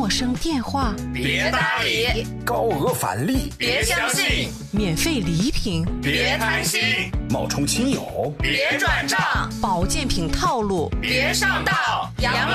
陌生电话别搭理， 高额返利别相信， 免费礼品别贪心， 冒充亲友别转账， 保健品套路别上当。